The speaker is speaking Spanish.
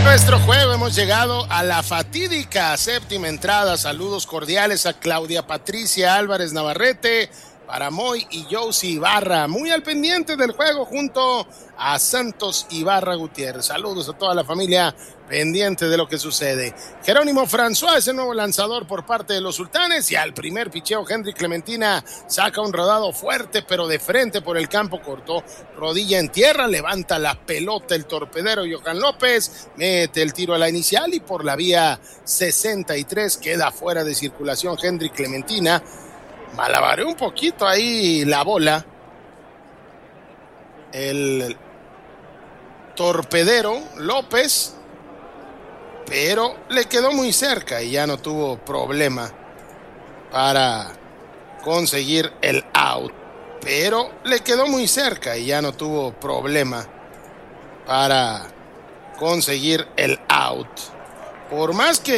nuestro juego hemos llegado a la fatídica séptima entrada. Saludos cordiales a Claudia Patricia Álvarez Navarrete, para Moy y Josie Ibarra, muy al pendiente del juego junto a Santos Ibarra Gutiérrez. Saludos a toda la familia pendiente de lo que sucede. Jerónimo François es el nuevo lanzador por parte de los Sultanes, y al primer picheo Henry Clementina saca un rodado fuerte pero de frente por el campo corto, rodilla en tierra, levanta la pelota el torpedero Johan López, mete el tiro a la inicial y por la vía 63 queda fuera de circulación Henry Clementina. Malabareó un poquito ahí la bola el torpedero López, pero le quedó muy cerca y ya no tuvo problema para conseguir el out. Pero le quedó muy cerca y ya no tuvo problema para conseguir el out. Por más que